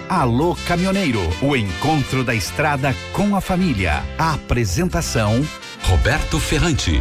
Alô Caminhoneiro, o encontro da estrada com a família. A apresentação: Roberto Ferrante.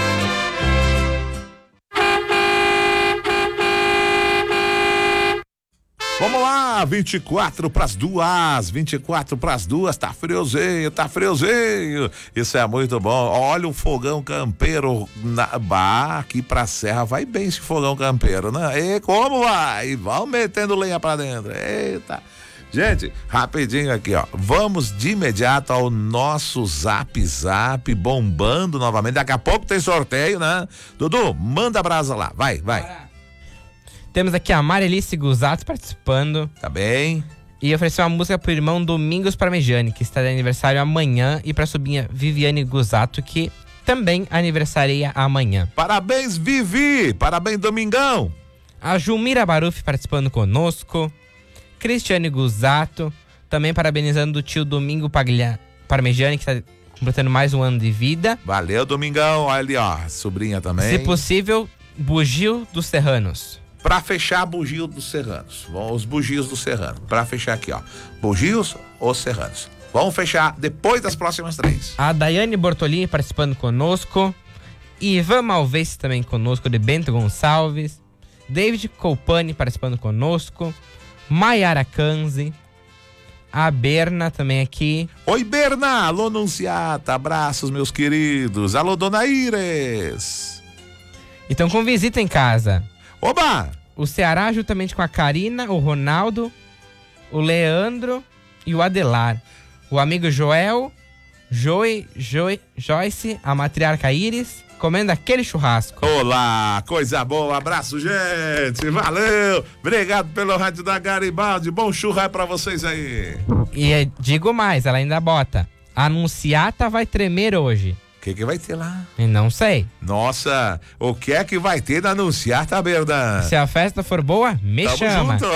Vamos lá, 24 para as 2, tá friozinho. Isso é muito bom. Olha o fogão campeiro aqui pra Serra vai bem esse fogão campeiro, né? E como vai? Vão metendo lenha pra dentro. Eita. Gente, rapidinho aqui, ó. Vamos de imediato ao nosso Zap bombando novamente. Daqui a pouco tem sorteio, né? Dudu, manda a brasa lá. Vai. Temos aqui a Marilice Gusato participando. Tá bem. E ofereceu uma música pro irmão Domingos Parmegiani, que está de aniversário amanhã, e pra sobrinha Viviane Gusato, que também aniversaria amanhã. Parabéns, Vivi! Parabéns, Domingão! A Julmira Baruf participando conosco. Cristiane Gusato, também parabenizando o tio Domingo Parmegiani, que está completando mais um ano de vida. Valeu, Domingão. Olha ali, ó, sobrinha também. Se possível, Bugio dos Serranos. Pra fechar, Bugio dos Serranos. Os bugios do Serrano. Pra fechar aqui, ó. Bugios ou Serranos. Vamos fechar depois das próximas 3. A Daiane Bortolini participando conosco. Ivan Malvese também conosco, de Bento Gonçalves. David Colpani participando conosco. Maiara Kanzi. A Berna também aqui. Oi, Berna. Alô, Nunciata. Abraços, meus queridos. Alô, Dona Ires. Então, com visita em casa. Oba! O Ceará, juntamente com a Karina, o Ronaldo, o Leandro e o Adelar. O amigo Joel, Joyce, a matriarca Iris, comendo aquele churrasco. Olá, coisa boa, abraço, gente, valeu, obrigado pelo rádio da Garibaldi, bom churrasco pra vocês aí. E digo mais, ela ainda bota, a Anunciata vai tremer hoje. O que vai ter lá? Eu não sei. Nossa, o que é que vai ter na Anunciata, Berda? Se a festa for boa, me chama. Junto.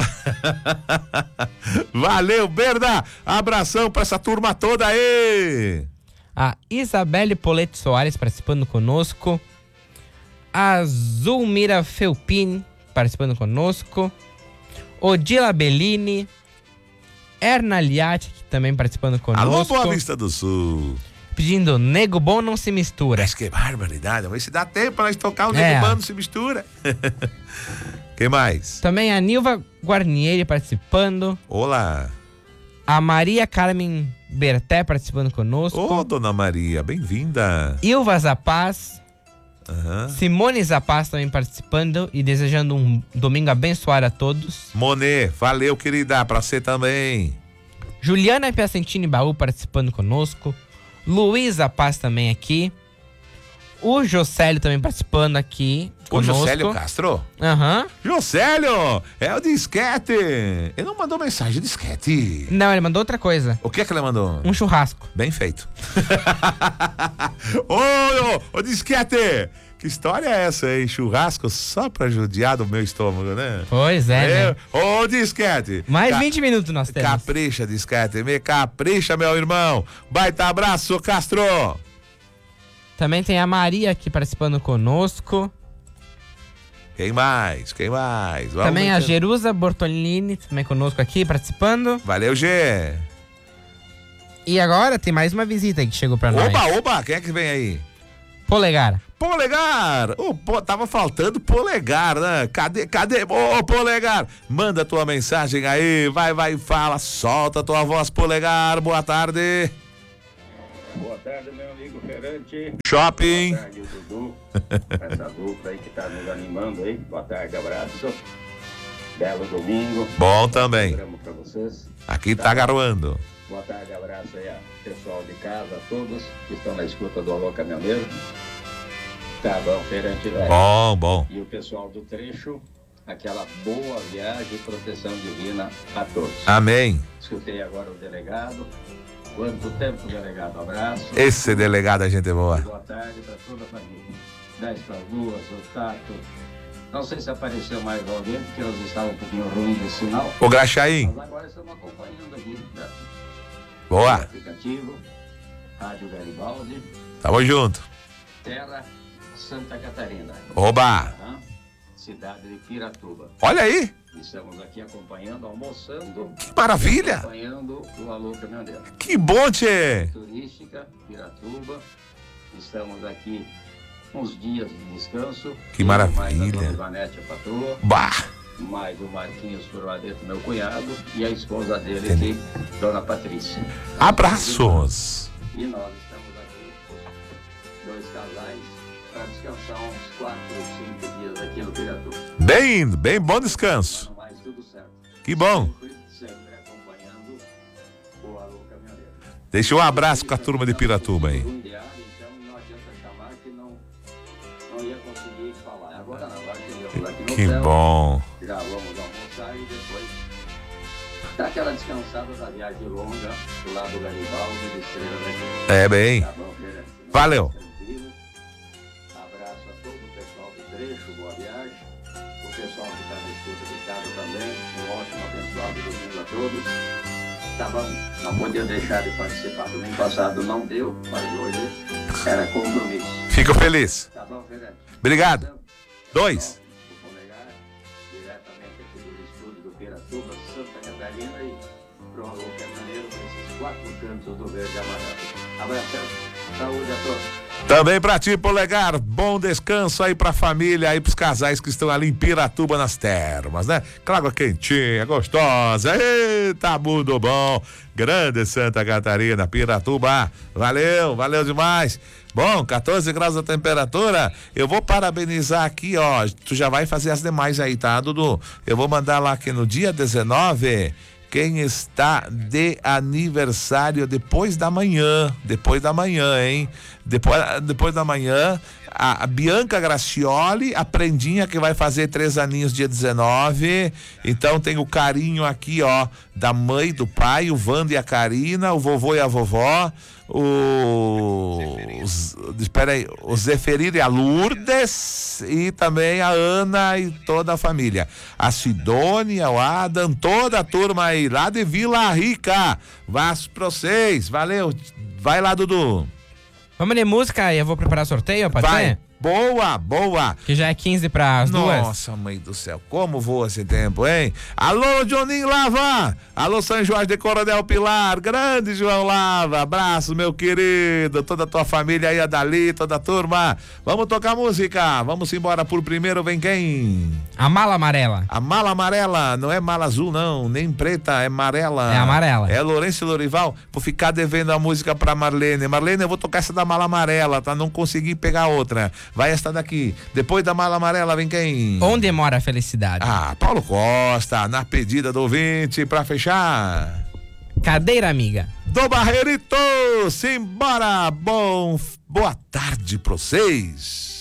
Valeu, Berda, abração pra essa turma toda aí. A Isabelle Poletti Soares participando conosco. A Zulmira Felpin participando conosco. Odila Bellini. Erna Liatti também participando conosco. Alô, Boa Vista do Sul. Pedindo Nego Bom Não Se Mistura. Mas que barbaridade, vamos ver se dá tempo pra nós tocar o Nego Bom Não Se Mistura. Quem mais? Também a Nilva Guarnieri participando. Olá. A Maria Carmen Berté participando conosco. Ô, Dona Maria, bem-vinda. Ilva Zapaz. Uhum. Simone Zapaz também participando e desejando um domingo abençoado a todos. Monet, valeu, querida, pra você também. Juliana Piacentini Baú participando conosco. Luiz Zapaz também aqui. O Jocélio também participando aqui conosco. O Jocélio Castro? Aham. Jocélio, é o disquete. Ele não mandou mensagem, disquete. Não, ele mandou outra coisa. O que é que ele mandou? Um churrasco. Bem feito. Ô, disquete, que história é essa aí? Churrasco só pra judiar do meu estômago, né? Pois é, né? Ô, disquete. Mais 20 minutos nós temos. Capricha, disquete, me capricha, meu irmão. Baita abraço, Castro. Também tem a Maria aqui participando conosco. Quem mais? Vamos também a Jerusa Bortolini também conosco aqui participando. Valeu, Gê. E agora tem mais uma visita aí que chegou pra nós. Oba, quem é que vem aí? Polegar. Tava faltando Polegar, né? Cadê? Ô, Polegar, manda tua mensagem aí, vai, fala, solta tua voz, Polegar, boa tarde. Boa tarde, meu amigo Ferrante. Shopping. Boa tarde, Dudu. Essa dupla aí que tá nos animando aí. Boa tarde, abraço. Belo domingo. Bom também. Programa pra vocês. Aqui tá garoando. Boa tarde, abraço aí a pessoal de casa, a todos que estão na escuta do Alô Caminhoneiro. Tá bom, Ferrante velho. Bom. E o pessoal do trecho, aquela boa viagem e proteção divina a todos. Amém. Escutei agora o delegado. Quanto tempo, delegado? Abraço. Esse delegado é gente boa. Boa tarde para toda a família. 10 para as 2, o Tato. Não sei se apareceu mais alguém, porque nós estávamos um pouquinho ruim de sinal. O Graxaí. Mas agora estamos acompanhando aqui. Né? Boa. Aplicativo, Rádio Garibaldi. Tamo junto. Terra, Santa Catarina. Oba. cidade de Piratuba. Olha aí, Estamos aqui acompanhando, almoçando, que maravilha. acompanhando o Alô Caminhoneiro. Que bom, tchê. Turística, Piratuba. Estamos aqui uns dias de descanso. Que Eu, maravilha. Mais a dona Ivanete, a patroa, Bah, mais o Marquinhos Turvadeto, meu cunhado, e a esposa dele aqui, Dona Patrícia. abraços. E nós estamos aqui, os dois casais, para descansar uns 4 ou 5 dias aqui no Piratuba. Bem bom descanso. No mais, tudo certo. Que bom. Sempre acompanhando o Alô Caminhoneiro. Deixa um abraço com a turma de Piratuba aí. Então não adianta chamar que não ia conseguir falar. Agora não, agora chegamos aqui no Que hotel, bom. já vamos almoçar e depois dar aquela descansada da viagem longa do lado do Garibaldi de Estrela daqui. É bem. Tá bom, Fernando? Valeu. Tranquilo. Abraço a todo o pessoal do trecho, boa viagem. O pessoal que está na escuta de casa também. Um ótimo, abençoado domingo a todos. Tá bom, não podia deixar de participar. Domingo passado não deu, mas hoje era compromisso. Fico feliz. Tá bom, Fernando? Obrigado. 2. Vou colegar diretamente aqui do estúdio do Piratuba, Santa Catarina e pro Alô Caminhoneiro, esses 4 cantos do verde e amarelo. Abração, saúde a todos. Também pra ti, Polegar, bom descanso aí pra família, aí pros casais que estão ali em Piratuba nas termas, né? Água quentinha, gostosa, eita, muito bom. Grande Santa Catarina, Piratuba, valeu demais. Bom, 14 graus a temperatura, eu vou parabenizar aqui, ó, tu já vai fazer as demais aí, tá, Dudu? Eu vou mandar lá que no dia 19... Quem está de aniversário depois da manhã, hein? Depois da manhã, a Bianca Gracioli, a Prendinha, que vai fazer 3 aninhos dia 19. Então tem o carinho aqui, ó, da mãe, do pai, o Wanda e a Karina, o vovô e a vovó, o Zeferino e a Lourdes, e também a Ana e toda a família. A Sidônia, o Adam, toda a turma aí, lá de Vila Rica. Vasco pra vocês, valeu. Vai lá, Dudu. Vamos de música e eu vou preparar sorteio, pode Vai. ser? Boa. Que já é 15 para as 2. Nossa, mãe do céu, como voa esse tempo, hein? Alô, Johninho Lava! Alô, São Jorge de Coronel Pilar, grande João Lava, abraço, meu querido, toda a tua família aí, a Dali, toda a turma. Vamos tocar música, vamos embora por primeiro, vem quem? A Mala Amarela. A Mala Amarela, não é mala azul não, nem preta, é amarela. É amarela. É Lourenço e Lorival, vou ficar devendo a música pra Marlene. Marlene, eu vou tocar essa da Mala Amarela, tá? Não consegui pegar outra. Vai esta daqui. Depois da Mala Amarela, vem quem? Onde mora a felicidade? Ah, Paulo Costa, na pedida do ouvinte, pra fechar. Cadeira amiga. Do Barreirito, simbora, boa tarde pra vocês.